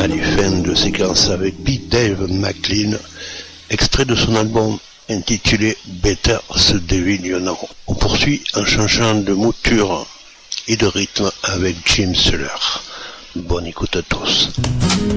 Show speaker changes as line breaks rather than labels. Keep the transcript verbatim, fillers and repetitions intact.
Allez, fin de séquence avec Big Dave McLean, extrait de son album intitulé Better the Devil You Know. On poursuit en changeant de mouture et de rythme avec Jim Suller. Bonne écoute à tous.